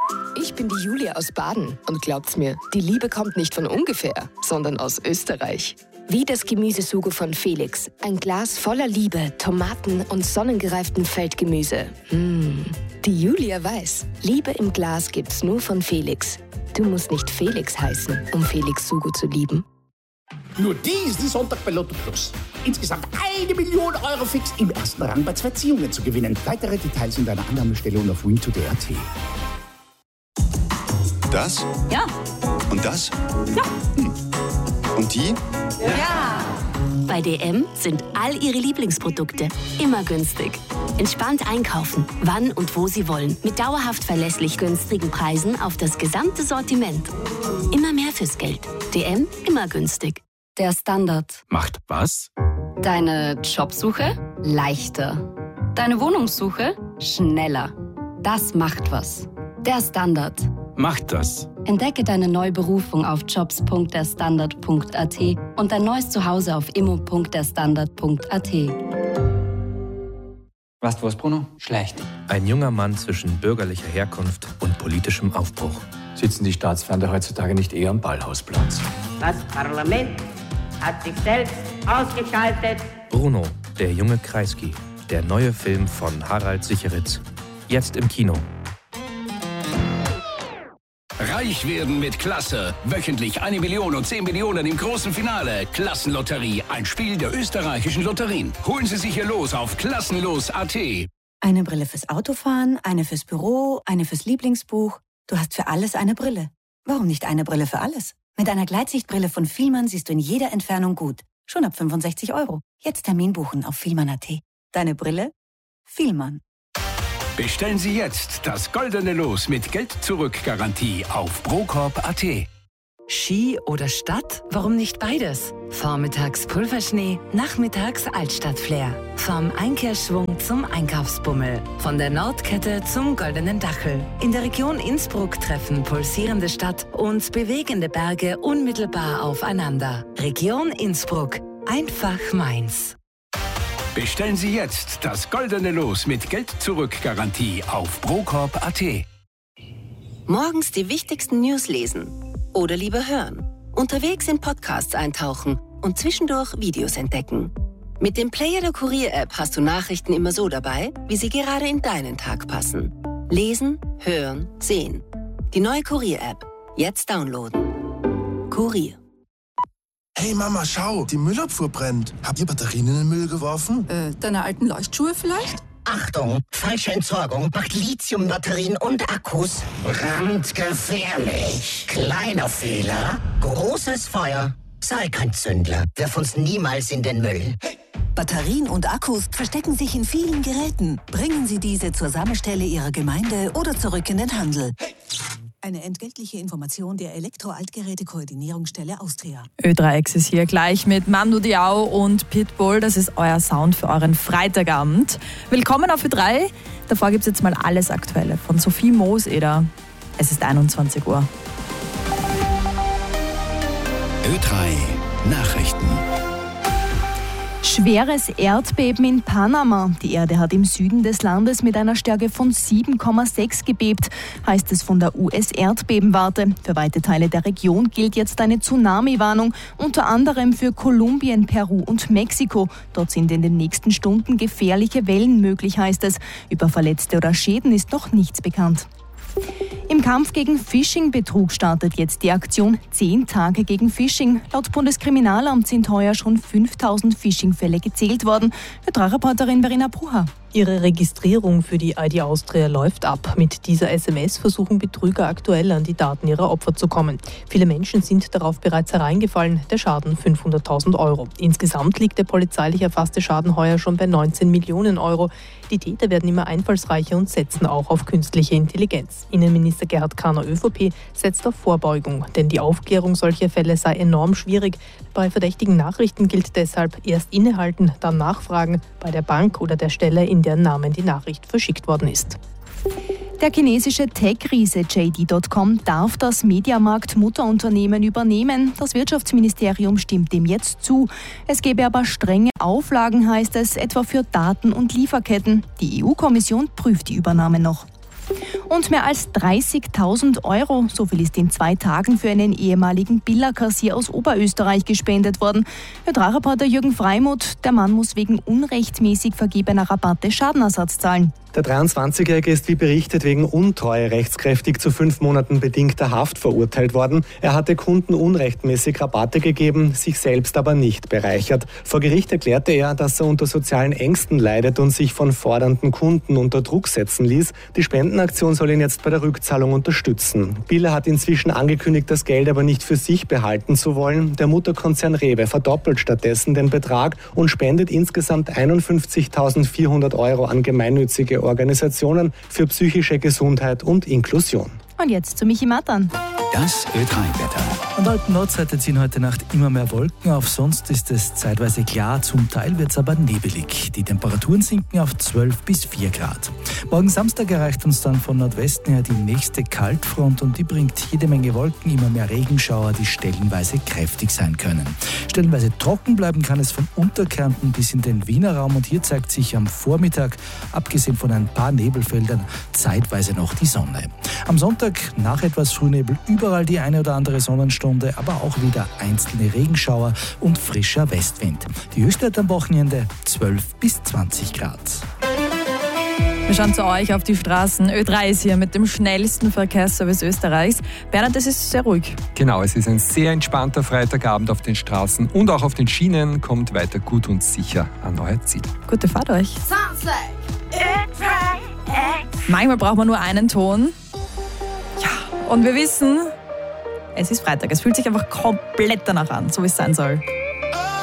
Ich bin die Julia aus Baden und glaubt's mir, die Liebe kommt nicht von ungefähr, sondern aus Österreich. Wie das Gemüsesugo von Felix. Ein Glas voller Liebe, Tomaten und sonnengereiften Feldgemüse. Die Julia weiß, Liebe im Glas gibt's nur von Felix. Du musst nicht Felix heißen, um Felix Sugo zu lieben. Nur diesen Sonntag bei Lotto Plus. Insgesamt 1 Million Euro fix im ersten Rang bei 2 Ziehungen zu gewinnen. Weitere Details in deiner Annahmestellung auf wintoday.at. Das? Ja. Und das? Ja. Und die? Ja. Bei DM sind all Ihre Lieblingsprodukte immer günstig. Entspannt einkaufen, wann und wo Sie wollen. Mit dauerhaft verlässlich günstigen Preisen auf das gesamte Sortiment. Immer mehr fürs Geld. DM, immer günstig. Der Standard. Macht was? Deine Jobsuche leichter. Deine Wohnungssuche schneller. Das macht was. Der Standard. Macht das. Entdecke deine neue Berufung auf jobs.derstandard.at und dein neues Zuhause auf immo.derstandard.at. Weißt du was, Bruno? Schlecht. Ein junger Mann zwischen bürgerlicher Herkunft und politischem Aufbruch. Sitzen die Staatsfeinde heutzutage nicht eher am Ballhausplatz? Das Parlament hat sich selbst ausgeschaltet. Bruno, der junge Kreisky. Der neue Film von Harald Sicheritz. Jetzt im Kino. Reich werden mit Klasse. Wöchentlich 1 Million und 10 Millionen im großen Finale. Klassenlotterie, ein Spiel der österreichischen Lotterien. Holen Sie sich hier los auf klassenlos.at. Eine Brille fürs Autofahren, eine fürs Büro, eine fürs Lieblingsbuch. Du hast für alles eine Brille. Warum nicht eine Brille für alles? Mit einer Gleitsichtbrille von Fielmann siehst du in jeder Entfernung gut. Schon ab 65 €. Jetzt Termin buchen auf fielmann.at. Deine Brille? Fielmann. Bestellen Sie jetzt das goldene Los mit Geld-Zurück-Garantie auf procorp.at. Ski oder Stadt? Warum nicht beides? Vormittags Pulverschnee, nachmittags Altstadtflair. Vom Einkehrschwung zum Einkaufsbummel. Von der Nordkette zum Goldenen Dachel. In der Region Innsbruck treffen pulsierende Stadt und bewegende Berge unmittelbar aufeinander. Region Innsbruck. Einfach meins. Bestellen Sie jetzt das goldene Los mit Geld-Zurück-Garantie auf procorp.at. Morgens die wichtigsten News lesen. Oder lieber hören. Unterwegs in Podcasts eintauchen und zwischendurch Videos entdecken. Mit dem Player der Kurier-App hast du Nachrichten immer so dabei, wie sie gerade in deinen Tag passen. Lesen, hören, sehen. Die neue Kurier-App. Jetzt downloaden. Kurier. Hey Mama, schau, die Müllabfuhr brennt. Habt ihr Batterien in den Müll geworfen? Deine alten Leuchtschuhe vielleicht? Achtung, falsche Entsorgung macht Lithiumbatterien und Akkus brandgefährlich. Kleiner Fehler, großes Feuer. Sei kein Zündler, wirf uns niemals in den Müll. Hey. Batterien und Akkus verstecken sich in vielen Geräten. Bringen Sie diese zur Sammelstelle Ihrer Gemeinde oder zurück in den Handel. Hey. Eine entgeltliche Information der Elektro-Altgeräte-Koordinierungsstelle Austria. Ö3X ist hier gleich mit Mando Diao und Pitbull. Das ist euer Sound für euren Freitagabend. Willkommen auf Ö3. Davor gibt es jetzt mal alles Aktuelle von Sophie Mooseder. Es ist 21 Uhr. Ö3 Nachrichten. Schweres Erdbeben in Panama. Die Erde hat im Süden des Landes mit einer Stärke von 7,6 gebebt, heißt es von der US-Erdbebenwarte. Für weite Teile der Region gilt jetzt eine Tsunami-Warnung, unter anderem für Kolumbien, Peru und Mexiko. Dort sind in den nächsten Stunden gefährliche Wellen möglich, heißt es. Über Verletzte oder Schäden ist noch nichts bekannt. Im Kampf gegen Phishing-Betrug startet jetzt die Aktion 10 Tage gegen Phishing. Laut Bundeskriminalamt sind heuer schon 5000 Phishing-Fälle gezählt worden. Ö3-Reporterin Verena Brucher. Ihre Registrierung für die ID Austria läuft ab. Mit dieser SMS versuchen Betrüger aktuell an die Daten ihrer Opfer zu kommen. Viele Menschen sind darauf bereits hereingefallen, der Schaden 500.000 €. Insgesamt liegt der polizeilich erfasste Schaden heuer schon bei 19 Millionen €. Die Täter werden immer einfallsreicher und setzen auch auf künstliche Intelligenz. Innenminister Gerhard Kahner, ÖVP, setzt auf Vorbeugung, denn die Aufklärung solcher Fälle sei enorm schwierig. Bei verdächtigen Nachrichten gilt deshalb erst innehalten, dann nachfragen bei der Bank oder der Stelle, in deren Namen die Nachricht verschickt worden ist. Der chinesische Tech-Riese JD.com darf das Mediamarkt-Mutterunternehmen übernehmen. Das Wirtschaftsministerium stimmt dem jetzt zu. Es gebe aber strenge Auflagen, heißt es, etwa für Daten- und Lieferketten. Die EU-Kommission prüft die Übernahme noch. Und mehr als 30.000 Euro, so viel ist in 2 Tagen für einen ehemaligen Billerkassier aus Oberösterreich gespendet worden. Ö3-Reporter Jürgen Freimuth, der Mann muss wegen unrechtmäßig vergebener Rabatte Schadenersatz zahlen. Der 23-Jährige ist wie berichtet wegen Untreue rechtskräftig zu 5 Monaten bedingter Haft verurteilt worden. Er hatte Kunden unrechtmäßig Rabatte gegeben, sich selbst aber nicht bereichert. Vor Gericht erklärte er, dass er unter sozialen Ängsten leidet und sich von fordernden Kunden unter Druck setzen ließ. Die Spendenaktion soll ihn jetzt bei der Rückzahlung unterstützen. Biller hat inzwischen angekündigt, das Geld aber nicht für sich behalten zu wollen. Der Mutterkonzern Rewe verdoppelt stattdessen den Betrag und spendet insgesamt 51.400 Euro an gemeinnützige Organisationen für psychische Gesundheit und Inklusion. Und jetzt zu Michi Matan. Das Ö3-Wetter. An der alten Nordseite ziehen heute Nacht immer mehr Wolken auf, sonst ist es zeitweise klar, zum Teil wird es aber nebelig. Die Temperaturen sinken auf 12 bis 4 Grad. Morgen Samstag erreicht uns dann von Nordwesten her die nächste Kaltfront und die bringt jede Menge Wolken, immer mehr Regenschauer, die stellenweise kräftig sein können. Stellenweise trocken bleiben kann es von Unterkärnten bis in den Wiener Raum und hier zeigt sich am Vormittag, abgesehen von ein paar Nebelfeldern, zeitweise noch die Sonne. Am Sonntag nach etwas Frühnebel überall die eine oder andere Sonnenstunde, aber auch wieder einzelne Regenschauer und frischer Westwind. Die Höchstwerte am Wochenende 12 bis 20 Grad. Wir schauen zu euch auf die Straßen. Ö3 ist hier mit dem schnellsten Verkehrsservice Österreichs. Bernhard, es ist sehr ruhig. Genau, es ist ein sehr entspannter Freitagabend auf den Straßen und auch auf den Schienen. Kommt weiter gut und sicher an euer Ziel. Gute Fahrt euch. Manchmal braucht man nur einen Ton. Ja, und wir wissen, es ist Freitag. Es fühlt sich einfach komplett danach an, so wie es sein soll.